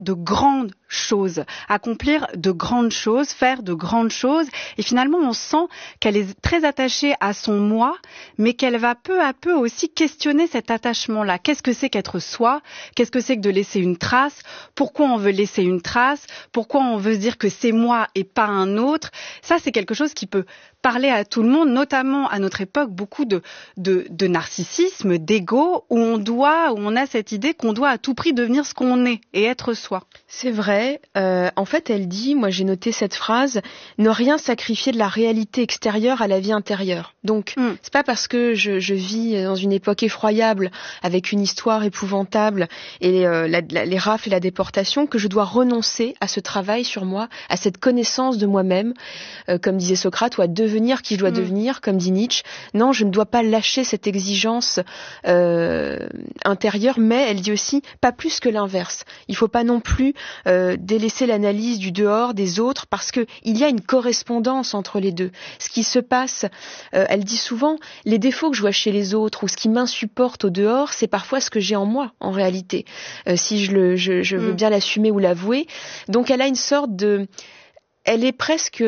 de grandes choses, accomplir de grandes choses, faire de grandes choses. Et finalement, on sent qu'elle est très attachée à son moi, mais qu'elle va peu à peu aussi questionner cet attachement-là. Qu'est-ce que c'est qu'être soi? Qu'est-ce que c'est que de laisser une trace? Pourquoi on veut laisser une trace? Pourquoi on veut se dire que c'est moi et pas un autre? Ça, c'est quelque chose qui peut parler à tout le monde, notamment à notre époque, beaucoup de narcissisme, d'ego, où on a cette idée qu'on doit à tout prix devenir ce qu'on est et être soi. C'est vrai. En fait, elle dit, moi j'ai noté cette phrase, ne rien sacrifier de la réalité extérieure à la vie intérieure. Donc, c'est pas parce que je vis dans une époque effroyable, avec une histoire épouvantable et les rafles et la déportation, que je dois renoncer à ce travail sur moi, à cette connaissance de moi-même, comme disait Socrate, ou à devenir qui je dois devenir, comme dit Nietzsche. Non, je ne dois pas lâcher cette exigence intérieure, mais elle dit aussi pas plus que l'inverse. Il faut pas non plus délaisser l'analyse du dehors, des autres, parce que il y a une correspondance entre les deux. Ce qui se passe, elle dit souvent, les défauts que je vois chez les autres ou ce qui m'insupporte au dehors, c'est parfois ce que j'ai en moi, en réalité, si je veux bien l'assumer ou l'avouer. Donc elle a une sorte de... Elle est presque...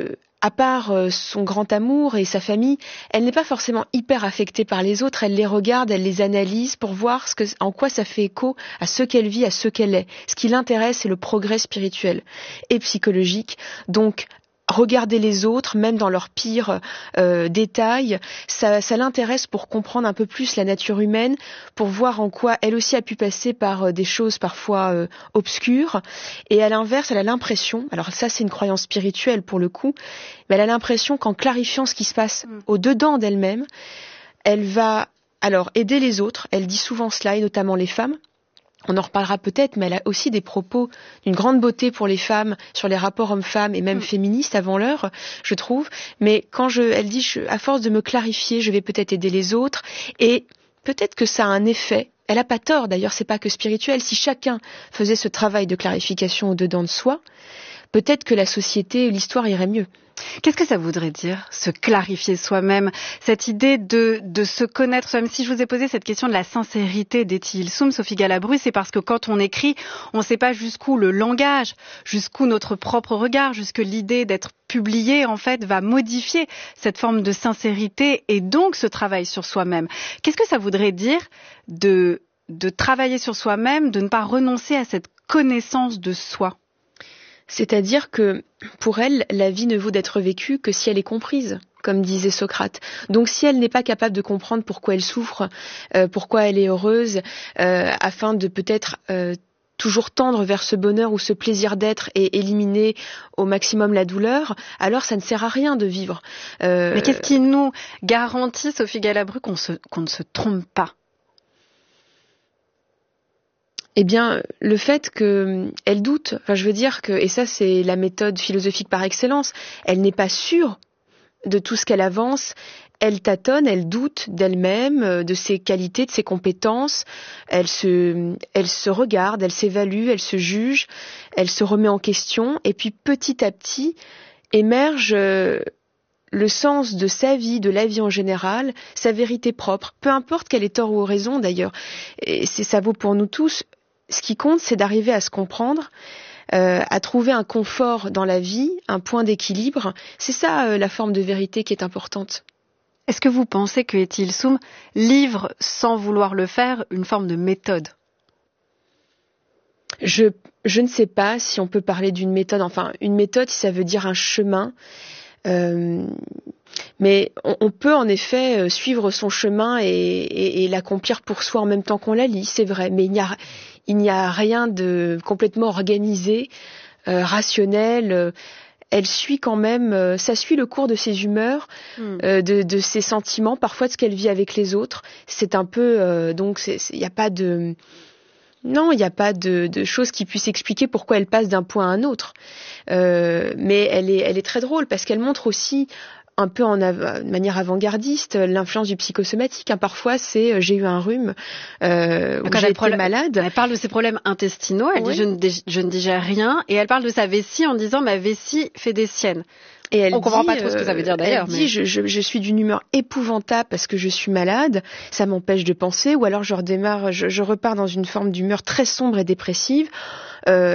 À part son grand amour et sa famille, elle n'est pas forcément hyper affectée par les autres. Elle les regarde, elle les analyse pour voir en quoi ça fait écho à ce qu'elle vit, à ce qu'elle est. Ce qui l'intéresse, c'est le progrès spirituel et psychologique. Donc, regarder les autres, même dans leurs pires détails, ça l'intéresse pour comprendre un peu plus la nature humaine, pour voir en quoi elle aussi a pu passer par des choses parfois obscures. Et à l'inverse, elle a l'impression, alors ça c'est une croyance spirituelle pour le coup, mais elle a l'impression qu'en clarifiant ce qui se passe au-dedans d'elle-même, elle va alors aider les autres. Elle dit souvent cela, et notamment les femmes. On en reparlera peut-être, mais elle a aussi des propos d'une grande beauté pour les femmes sur les rapports hommes-femmes et même féministes avant l'heure, je trouve. Mais elle dit, à force de me clarifier, je vais peut-être aider les autres et peut-être que ça a un effet. Elle a pas tort, d'ailleurs, c'est pas que spirituel. Si chacun faisait ce travail de clarification au-dedans de soi, peut-être que la société, l'histoire irait mieux. Qu'est-ce que ça voudrait dire, se clarifier soi-même? Cette idée de se connaître soi-même. Si je vous ai posé cette question de la sincérité d'Etty Hillesum, Sophie Galabru, c'est parce que quand on écrit, on ne sait pas jusqu'où le langage, jusqu'où notre propre regard, jusque l'idée d'être publié, en fait, va modifier cette forme de sincérité et donc ce travail sur soi-même. Qu'est-ce que ça voudrait dire de travailler sur soi-même, de ne pas renoncer à cette connaissance de soi? C'est-à-dire que, pour elle, la vie ne vaut d'être vécue que si elle est comprise, comme disait Socrate. Donc si elle n'est pas capable de comprendre pourquoi elle souffre, pourquoi elle est heureuse, afin de peut-être toujours tendre vers ce bonheur ou ce plaisir d'être et éliminer au maximum la douleur, alors ça ne sert à rien de vivre. Mais qu'est-ce qui nous garantit, Sophie Galabru, qu'on ne se trompe pas? Eh bien, le fait qu'elle doute, enfin je veux dire que, et ça c'est la méthode philosophique par excellence, elle n'est pas sûre de tout ce qu'elle avance, elle tâtonne, elle doute d'elle-même, de ses qualités, de ses compétences, elle se regarde, elle s'évalue, elle se juge, elle se remet en question, et puis petit à petit émerge le sens de sa vie, de la vie en général, sa vérité propre, peu importe qu'elle ait tort ou raison d'ailleurs, et ça vaut pour nous tous. Ce qui compte, c'est d'arriver à se comprendre, à trouver un confort dans la vie, un point d'équilibre. C'est ça la forme de vérité qui est importante. Est-ce que vous pensez que Etty Hillesum livre, sans vouloir le faire, une forme de méthode? Je ne sais pas si on peut parler d'une méthode. Enfin, une méthode, ça veut dire un chemin. Mais on peut en effet suivre son chemin et l'accomplir pour soi en même temps qu'on la lit, c'est vrai. Mais il n'y a rien de complètement organisé, rationnel. Elle suit quand même, ça suit le cours de ses humeurs, de ses sentiments, parfois de ce qu'elle vit avec les autres. C'est un peu, donc il n'y a pas de... Non, il n'y a pas de choses qui puissent expliquer pourquoi elle passe d'un point à un autre. Mais elle est très drôle parce qu'elle montre aussi un peu de manière avant-gardiste, l'influence du psychosomatique. Parfois, c'est j'ai eu un rhume, ou j'ai été malade. Elle parle de ses problèmes intestinaux, elle dit je ne digère rien, et elle parle de sa vessie en disant ma vessie fait des siennes. Et elle on comprend pas trop ce que ça veut dire d'ailleurs. Elle dit je suis d'une humeur épouvantable parce que je suis malade, ça m'empêche de penser, ou alors je repars dans une forme d'humeur très sombre et dépressive.